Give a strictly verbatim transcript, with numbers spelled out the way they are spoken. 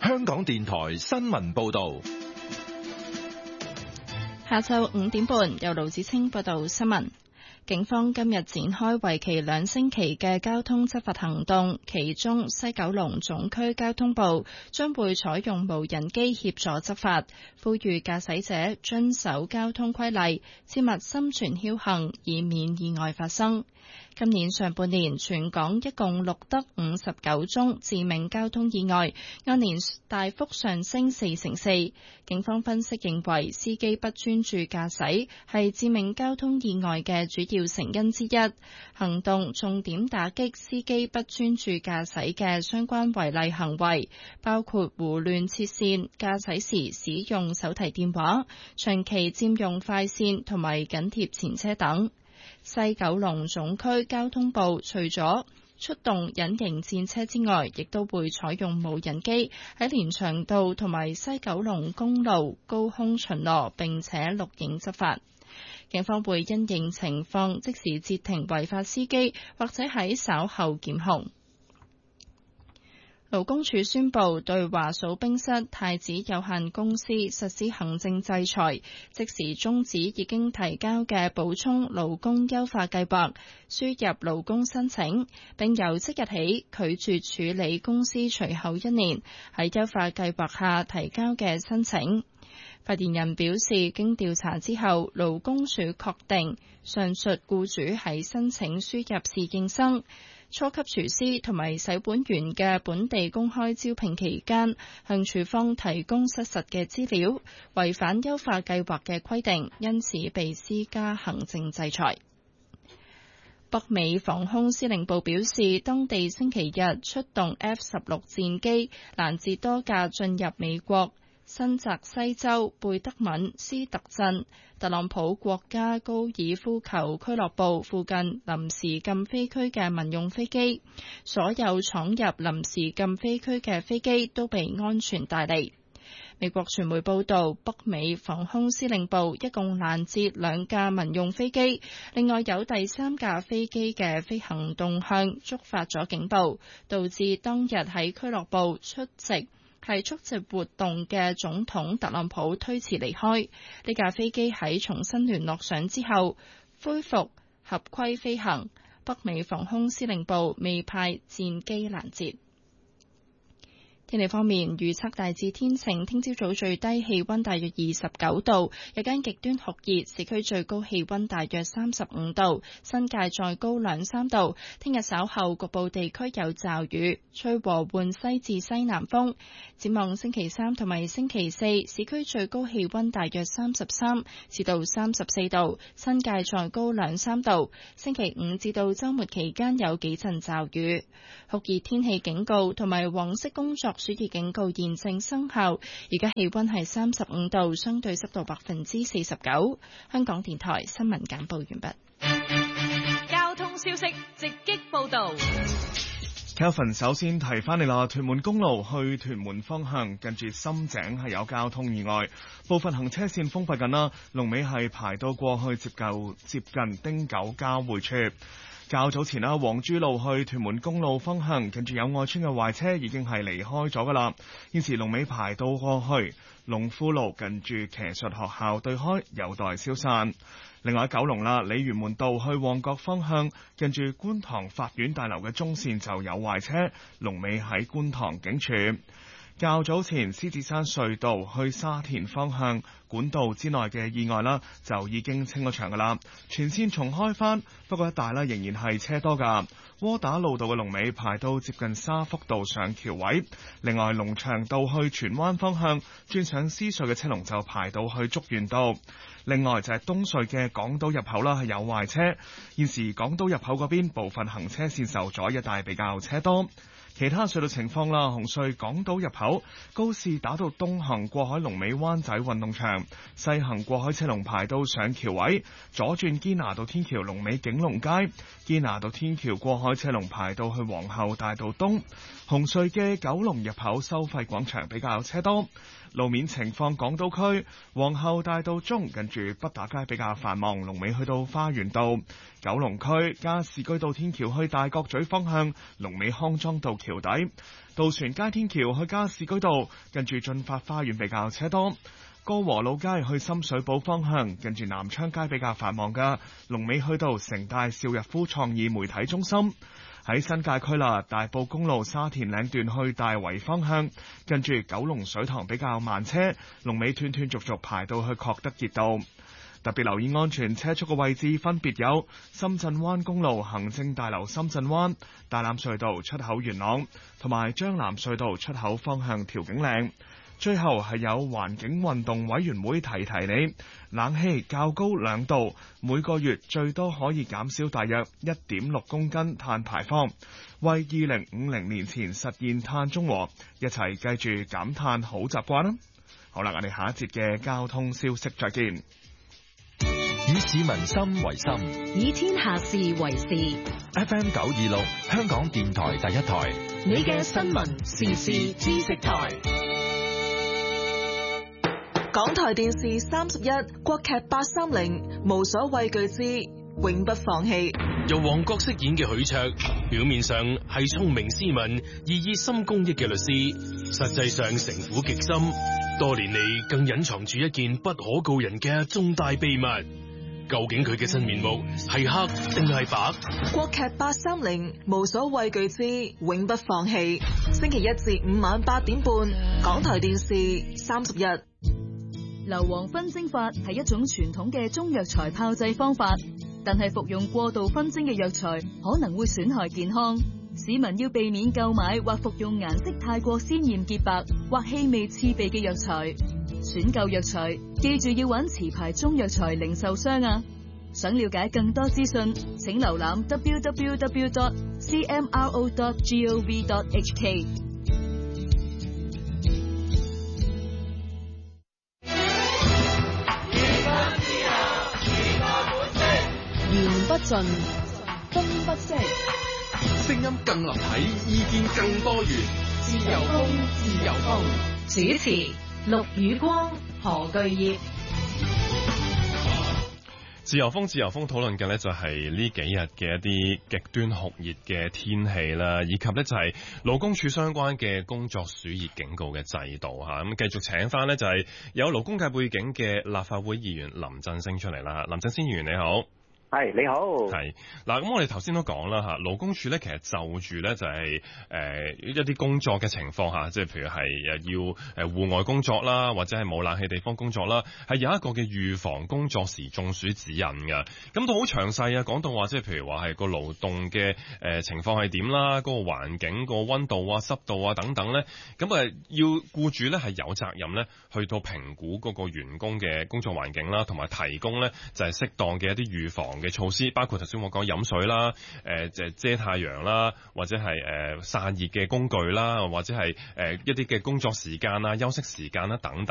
香港電台新聞報道。 下晝五點半，由盧子清報道新聞。警方今日展開為期兩星期嘅交通執法行動，其中西九龍總區交通部將會採用無人機協助執法，呼籲駕駛者遵守交通規例，切勿心存僥倖，以免意外發生。今年上半年，全港一共錄得五十九宗致命交通意外，按年大幅上升四成四。警方分析認為，司機不專注駕駛係致命交通意外嘅主要成因之一。行動重點打擊司機不專注駕駛嘅相關違例行為，包括胡亂切線、駕駛時使用手提電話、長期佔用快線同埋緊貼前車等。西九龍總區交通部除咗出動隱形戰車之外，亦都會採用無人機喺連翔道同埋西九龍公路高空巡邏，並且錄影執法。警方會因應情況即時截停違法司機，或者喺稍後檢控。勞工處宣布對華數冰室太子有限公司實施行政制裁，即時終止已經提交嘅補充勞工優化計劃輸入勞工申請，並由即日起拒絕處理公司隨後一年喺優化計劃下提交嘅申請。發言人表示，經調查之後，勞工處確定上述僱主喺申請輸入侍應生、初級廚師同埋洗碗員嘅本地公開招聘期間，向處方提供失實嘅資料，違反優化計劃嘅規定，因此被施加行政制裁。北美防空司令部表示，當地星期日出動 F 十六戰機攔截多架進入美國新澤西州貝德敏斯特鎮特朗普國家高爾夫球俱樂部附近臨時禁飛區嘅民用飛機，所有闖入臨時禁飛區嘅飛機都被安全帶離。美國傳媒報道，北美防空司令部一共攔截兩架民用飛機，另外有第三架飛機嘅飛行動向觸發咗警報，導致當日喺俱樂部出席係出席活動嘅總統特朗普推遲離開。呢架飛機喺重新聯絡上之後恢復合規飛行。北美防空司令部未派戰機攔截。天氣方面，預測大致天晴，聽朝早最低氣溫大約二十九度，日間極端酷熱，市區最高氣溫大約三十五度，新界再高兩三度。聽日稍後局部地區有驟雨，吹和緩西至西南風。展望星期三同埋星期四，市區最高氣溫大約三十三至到三十四度，新界再高兩三度。星期五至到週末期間有幾陣驟雨。酷熱天氣警告同埋黃色工作暑熱警告現正生效，而家氣溫係三十五度，相對濕度百分之四十九。香港電台新聞簡報完畢。 交通消息直擊報道。 Kelvin 首先提翻你啦，屯門公路去屯門方向近住深井係有交通意外，部分行車線封閉緊啦，龍尾係排到過去接舊接近汀九交匯處。較早前啦，黃珠路去屯門公路方向近住友愛村嘅壞車已經係離開咗噶啦，現時龍尾排到過去龍富路近住騎術學校對開，有待消散。另外喺九龍啦，鯉魚門道去旺角方向近住觀塘法院大樓嘅中線就有壞車，龍尾喺觀塘警署。較早前獅子山隧道去沙田方向管道之內嘅意外啦，就已經清咗場噶啦，全線重開返，不過一帶啦仍然係車多噶。窩打老道嘅龍尾排到接近沙福道上橋位，另外龍翔道去荃灣方向轉上獅隧嘅車龍就排到去竹園道。另外就係東隧嘅港島入口啦，係有壞車，現時港島入口嗰邊部分行車線受阻，一帶比較車多。其他隧道情況啦，紅隧港島入口高士打道東行過海龍尾灣仔運動場，西行過海車龍排到上橋位，左轉堅拿道天橋龍尾景隆街，堅拿道天橋過海車龍排到去皇后大道東。紅隧嘅九龍入口收費廣場比較車多。路面情況，港島區皇后大道中近住北打街比較繁忙，龍尾去到花園道。九龍區加士居道天橋去大角咀方向龍尾康莊道橋底。渡船街天橋去加士居道，近住駿發花園比較車多。歌和老街去深水埗方向，近住南昌街比較繁忙㗎。龍尾去到城大邵逸夫創意媒體中心。喺新界區啦，大埔公路沙田嶺段去大圍方向，近住九龍水塘比較慢車，龍尾斷斷續續排到去確德傑道。特別留意安全車速嘅位置分別有深圳灣公路行政大樓深圳灣、大欖隧道出口元朗，同埋將藍隧道出口方向調景嶺。最後係有環境運動委員會提提你，冷氣較高兩度，每個月最多可以減少大約一點六公斤碳排放，為二零五零年前實現碳中和，一齊記住減碳好習慣啦！好啦，我哋下一節嘅交通消息再見。 以市民心為心， 以天下事為事。 F M 九二六，香港電台第一台， 你嘅新聞時事知識台。 港台電視三十一，國劇八三零，無所畏懼之永不放棄。 由黃覺飾演嘅許卓，表面上係聰明斯文、而熱心公益嘅律師，實際上城府極深，多年嚟更隱藏住一件不可告人嘅重大秘密。究竟佢嘅真面目係黑定係白？ 國劇八三零，無所畏懼之永不放棄。星期一至五晚八點半，港台電視三十一。 硫磺熏蒸法係一種傳統嘅中藥材炮製方法，但係服用過度熏蒸嘅藥材可能會損害健康。市民要避免購買或服用顏色太過鮮豔潔白或氣味刺鼻嘅藥材。選購藥材，記住要揾持牌中藥材零售商啊！想了解更多資訊，請瀏覽 w w w dot c m r o dot gov dot h k。 言不盡，風不息， 聲音更立體，意見更多元。 自由風，自由風。主持：陸宇光、何巨業。 自由風，自由風討論嘅呢就係呢幾日嘅一啲極端酷熱嘅天氣啦，以及呢就係勞工處相關嘅工作暑熱警告嘅制度嚇。咁繼續請翻呢就係有勞工界背景嘅立法會議員林振昇出嚟啦。林振昇議員你好。 係你好， 係嗱，咁我哋頭先都講啦嚇，勞工處咧其實就住咧就係、是、誒、呃、一啲工作嘅情況下，即係譬如係誒要誒戶外工作啦，或者係冇冷氣地方工作啦，係有一個嘅預防工作時中暑指引嘅。咁都好詳細啊，講到話即係譬如話係個勞動嘅誒情況係點啦，嗰、那個環境、個溫度啊、濕度啊等等咧，咁誒要僱主咧係有責任咧去到評估嗰個員工嘅工作環境啦，同埋提供咧就係適當嘅一啲預防嘅措施，包括頭先我講飲水啦，誒即係遮太陽啦，或者係誒散熱嘅工具啦，或者係誒一啲嘅工作時間啦、休息時間啦等等。